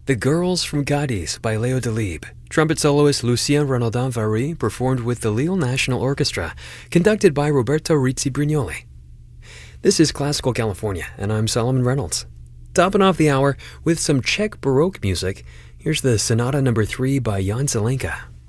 The Girls from Cadiz by Leo Delibes. Trumpet soloist Lucien Renaudin Vary performed with the Lille National Orchestra, conducted by Roberto Rizzi Brignoli. This is Classical California, and I'm Solomon Reynolds. Topping off the hour with some Czech Baroque music, here's the Sonata No. 3 by Jan Zelenka.